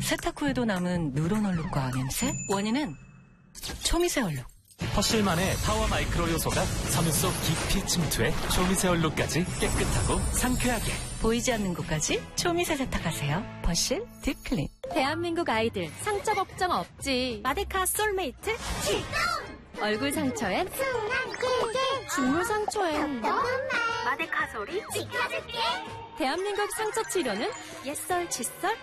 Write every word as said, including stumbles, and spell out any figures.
세탁 후에도 남은 누런 얼룩과 냄새? 원인은 초미세 얼룩. 퍼실만의 파워 마이크로 요소가 섬유 속 깊이 침투해 초미세 얼룩까지 깨끗하고 상쾌하게. 보이지 않는 곳까지 초미세 세탁하세요. 퍼실 딥클린. 대한민국 아이들 상처 걱정 없지. 마데카 솔메이트 출동! 얼굴 상처엔 순한 꿀꿀, 중물 상처엔 마데카 소리 지켜줄게. 대한민국 상처 치료는 옛설 칫솔